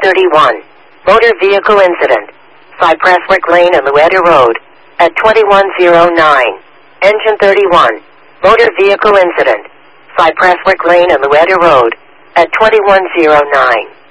31. Motor vehicle incident. Cypress Wick Lane and Louetta Road. At 2109. Engine 31. Motor vehicle incident. Cypress Wick Lane and Louetta Road. At 2109.